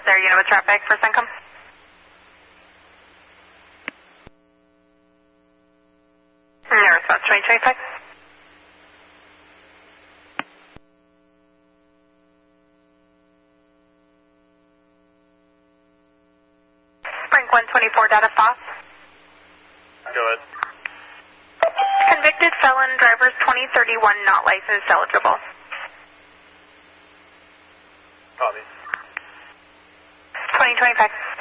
there, unit with traffic for Syncom. Your response 2025. Sprint 124 data FOSS. Go ahead. Convicted felon drivers 2031 not licensed eligible. Copy. 2025.